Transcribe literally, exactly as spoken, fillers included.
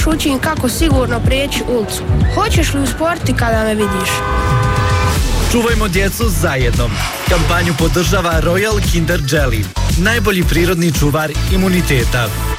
baš učim kako sigurno prijeći ulicu. Hoćeš li usporiti kada me vidiš? Čuvajmo djecu zajedno. Kampanju podržava Royal Kinder Jelly, najbolji prirodni čuvar imuniteta.